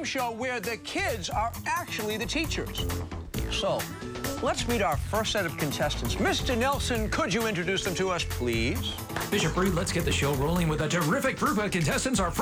show where the kids are actually the teachers. So, let's meet our first set of contestants. Mr. Nelson, could you introduce them to us, please? Bishop Reed, let's get the show rolling with a terrific group of contestants. Our